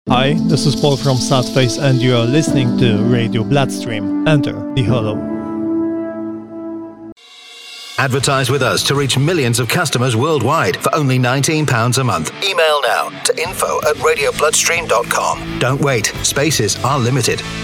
Hi, this is Paul from Sadface and you are listening to Radio Bloodstream. Enter the Hollow. Advertise with us to reach millions of customers worldwide for only £19 a month. Email now to info@radiobloodstream.com. Don't wait, spaces are limited.